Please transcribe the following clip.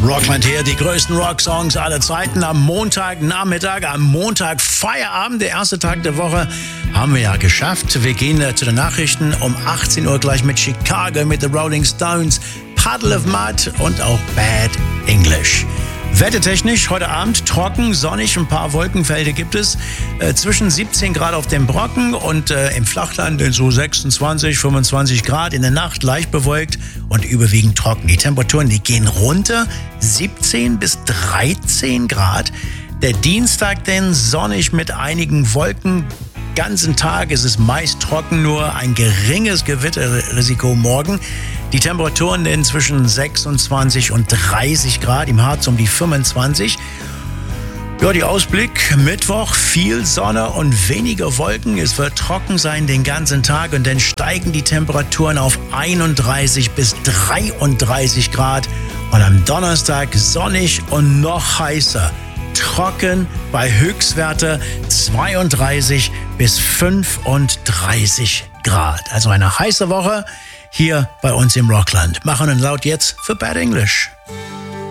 Rockland hier, die größten Rocksongs aller Zeiten am Montagnachmittag, am Montag Feierabend, der erste Tag der Woche, haben wir ja geschafft. Wir gehen zu den Nachrichten um 18 Uhr gleich mit Chicago, mit The Rolling Stones, Puddle of Mud und auch Bad English. Wettertechnisch heute Abend trocken, sonnig, ein paar Wolkenfelder gibt es. Zwischen 17 Grad auf dem Brocken und im Flachland so 26, 25 Grad. In der Nacht leicht bewölkt und überwiegend trocken. Die Temperaturen, die gehen runter, 17 bis 13 Grad. Der Dienstag denn sonnig mit einigen Wolken. Ganzen Tag ist es meist trocken, nur ein geringes Gewitterrisiko morgen. Die Temperaturen denn zwischen 26 und 30 Grad, im Harz um die 25. Ja, die Ausblick, Mittwoch, viel Sonne und weniger Wolken. Es wird trocken sein den ganzen Tag und dann steigen die Temperaturen auf 31 bis 33 Grad. Und am Donnerstag sonnig und noch heißer. Trocken bei Höchstwerte 32 bis 35 Grad. Also eine heiße Woche hier bei uns im Rockland. Machen und laut jetzt für Bad English.